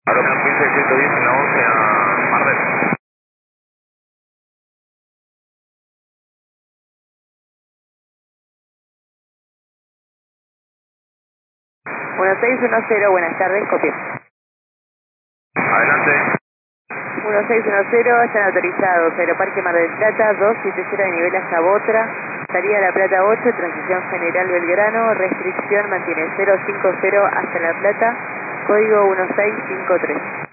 Aeroplano 15110 en la 11 a Mar del. Bueno, 610, buenas tardes, copia. Adelante. 1610, están autorizados, Aeroparque Mar del Plata, 270 de nivel hasta Botra, salida a La Plata 8, transición General Belgrano, restricción mantiene 050 hasta La Plata, código 1653.